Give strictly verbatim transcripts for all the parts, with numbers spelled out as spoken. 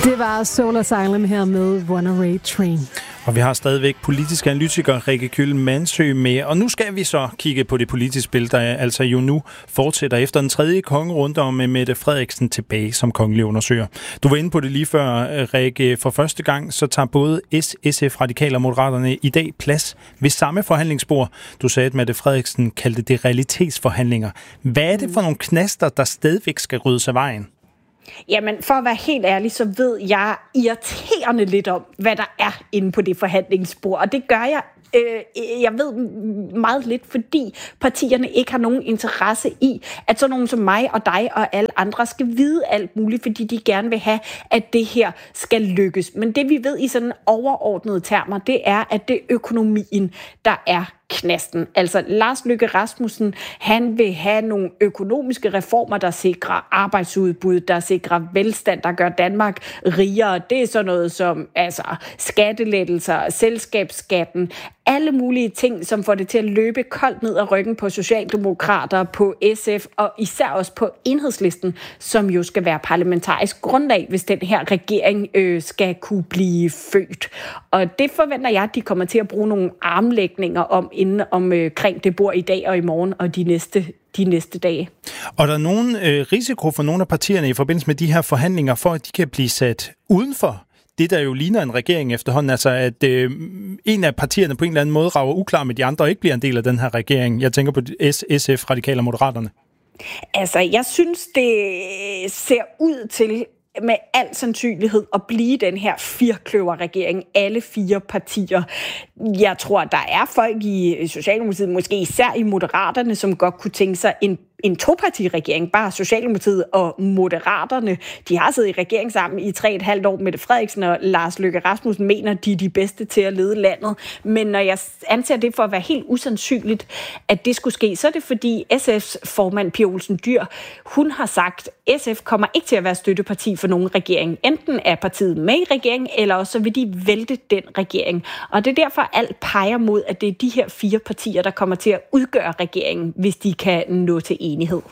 Det var Soul Asylum her med Runaway Train. Og vi har stadigvæk politisk analytiker Rikke Kyll Mandsø med. Og nu skal vi så kigge på det politiske spil, der altså jo nu fortsætter efter den tredje kongerunde om Mette Frederiksen tilbage som kongelig undersøger. Du var inde på det lige før, Rikke. For første gang så tager både S, SF, Radikale og Moderaterne i dag plads ved samme forhandlingsbord. Du sagde, at Mette Frederiksen kaldte det realitetsforhandlinger. Hvad er det for nogle knaster, der stadigvæk skal ryddes af vejen? Jamen, for at være helt ærlig, så ved jeg irriterende lidt om, hvad der er inde på det forhandlingsbord. Og det gør jeg, øh, jeg ved meget lidt, fordi partierne ikke har nogen interesse i, at sådan nogen som mig og dig og alle andre skal vide alt muligt, fordi de gerne vil have, at det her skal lykkes. Men det vi ved i sådan overordnede termer, det er, at det er økonomien, der er knasten. Altså Lars Løkke Rasmussen, han vil have nogle økonomiske reformer, der sikrer arbejdsudbud, der sikrer velstand, der gør Danmark rigere. Det er sådan noget som altså skattelettelser, selskabsskatten, alle mulige ting, som får det til at løbe koldt ned ad ryggen på socialdemokrater, på S F og især også på Enhedslisten, som jo skal være parlamentarisk grundlag, hvis den her regering øh, skal kunne blive født. Og det forventer jeg, at de kommer til at bruge nogle armlægninger om inden omkring øh, det bord i dag og i morgen og de næste de næste dage. Og der er nogen øh, risiko for nogle af partierne i forbindelse med de her forhandlinger, for at de kan blive sat udenfor det, der jo ligner en regering efterhånden, altså at øh, en af partierne på en eller anden måde rager uklar med de andre og ikke bliver en del af den her regering. Jeg tænker på S, SF, Radikale og Moderaterne. Altså, jeg synes, det ser ud til med al sandsynlighed at blive den her firkløverregering, alle fire partier. Jeg tror, der er folk i Socialdemokratiet, måske især i Moderaterne, som godt kunne tænke sig en en topartiregering, bare Socialdemokratiet og Moderaterne. De har siddet i regering sammen i tre og et halvt år. Mette Frederiksen og Lars Løkke Rasmussen mener, de er de bedste til at lede landet. Men når jeg anser det for at være helt usandsynligt, at det skulle ske, så er det fordi S F's formand Pia Olsen Dyhr, hun har sagt, at S F kommer ikke til at være støtteparti for nogen regering. Enten er partiet med i regeringen, eller også så vil de vælte den regering. Og det er derfor, alt peger mod, at det er de her fire partier, der kommer til at udgøre regeringen, hvis de kan nå til enighed.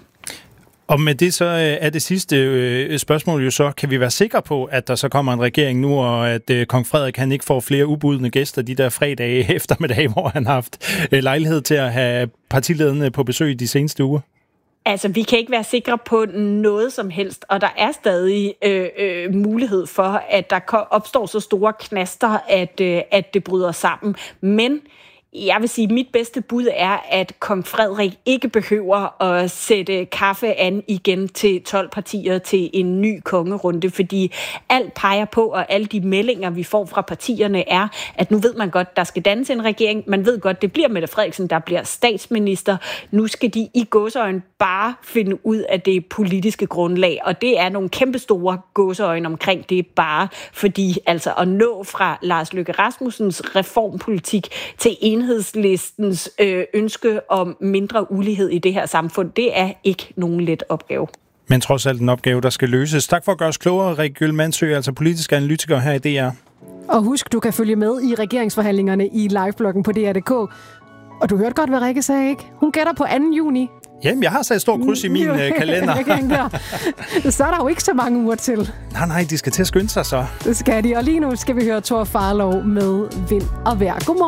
Og med det så er det sidste spørgsmål jo så, kan vi være sikre på, at der så kommer en regering nu, og at kong Frederik han ikke får flere ubudne gæster de der fredage eftermiddag, hvor han har haft lejlighed til at have partilederne på besøg de seneste uger? Altså, vi kan ikke være sikre på noget som helst, og der er stadig øh, øh, mulighed for, at der opstår så store knaster, at, øh, at det bryder sammen. Men jeg vil sige, at mit bedste bud er, at kong Frederik ikke behøver at sætte kaffe an igen til tolv partier til en ny kongerunde, fordi alt peger på, og alle de meldinger, vi får fra partierne, er, at nu ved man godt, der skal dannes en regering. Man ved godt, det bliver Mette Frederiksen, der bliver statsminister. Nu skal de i gåseøjne bare finde ud af det politiske grundlag, og det er nogle kæmpestore gåseøjne omkring det bare, fordi altså at nå fra Lars Løkke Rasmussens reformpolitik til en Enhedslistens øh, ønske om mindre ulighed i det her samfund, det er ikke nogen let opgave. Men trods alt en opgave, der skal løses. Tak for at gøre os klogere, Rikke Kyll Mandsø, altså politisk analytiker her i D R. Og husk, du kan følge med i regeringsforhandlingerne i livebloggen på D R punktum d k. Og du hørte godt, hvad Rikke sagde, ikke? Hun gætter på anden juni. Jamen, jeg har sat stor kryds i min uh, kalender. Så er der jo ikke så mange uger til. Nej, nej, de skal til at skynde sig så. Det skal de. Og lige nu skal vi høre Thor Farlov med Vind og Vejr. Godmorgen.